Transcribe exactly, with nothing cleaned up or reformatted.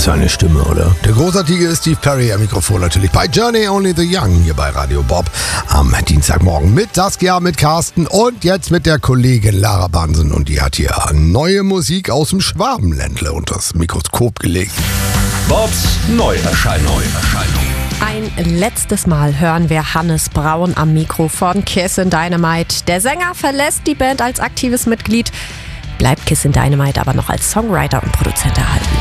Was für eine Stimme, oder? Der großartige Steve Perry am Mikrofon natürlich bei Journey Only the Young hier bei Radio Bob am Dienstagmorgen mit Saskia, mit Carsten und jetzt mit der Kollegin Lara Bansen. Und die hat hier neue Musik aus dem Schwabenländle unter das Mikroskop gelegt. Bobs Neuerscheinung. Ein letztes Mal hören wir Hannes Braun am Mikro von Kissin' Dynamite. Der Sänger verlässt die Band als aktives Mitglied, bleibt Kissin' Dynamite aber noch als Songwriter und Produzent erhalten.